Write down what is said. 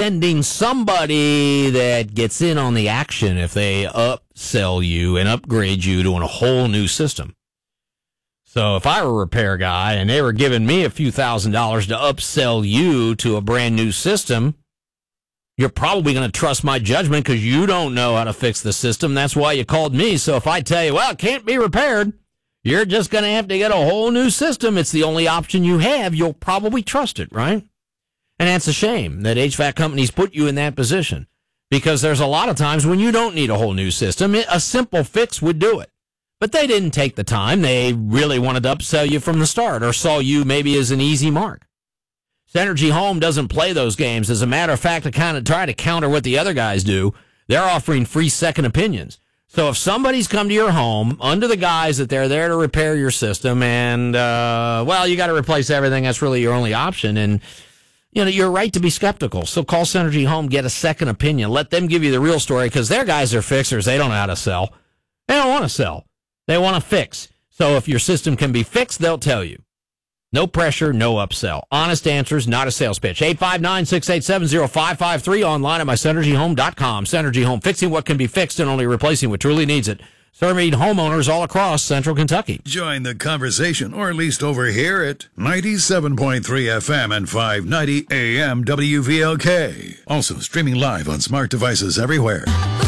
sending somebody that gets in on the action if they upsell you and upgrade you to a whole new system. So if I were a repair guy and they were giving me a few $1,000s to upsell you to a brand new system, you're probably going to trust my judgment because you don't know how to fix the system. That's why you called me. So if I tell you, well, it can't be repaired, you're just going to have to get a whole new system. It's the only option you have. You'll probably trust it, right? And that's a shame that HVAC companies put you in that position because there's a lot of times when you don't need a whole new system. A simple fix would do it. But they didn't take the time. They really wanted to upsell you from the start or saw you maybe as an easy mark. Synergy Home doesn't play those games. As a matter of fact, to kind of try to counter what the other guys do, they're offering free second opinions. So if somebody's come to your home under the guise that they're there to repair your system and, you got to replace everything, that's really your only option. And, you're right to be skeptical. So call Synergy Home, get a second opinion. Let them give you the real story because their guys are fixers. They don't know how to sell. They don't want to sell. They want to fix. So if your system can be fixed, they'll tell you. No pressure, no upsell. Honest answers, not a sales pitch. 859-687-0553 online at mysynergyhome.com. Synergy Home, fixing what can be fixed and only replacing what truly needs it. Serving homeowners all across Central Kentucky. Join the conversation, or at least over here at 97.3 FM and 590 AM WVLK. Also streaming live on smart devices everywhere.